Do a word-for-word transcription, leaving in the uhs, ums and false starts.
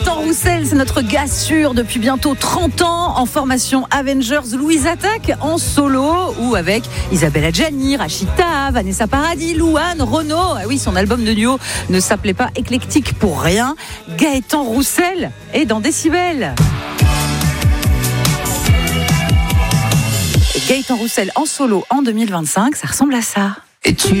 Gaëtan Roussel, c'est notre gars sûr depuis bientôt trente ans, en formation Avengers. Louise attaque en solo ou avec Isabelle Adjani, Rachita, Vanessa Paradis, Louane, Renaud. Ah oui, son album de duo ne s'appelait pas Éclectique pour rien. Gaëtan Roussel est dans Décibel. Et Gaëtan Roussel en solo en deux mille vingt-cinq, ça ressemble à ça. Et tu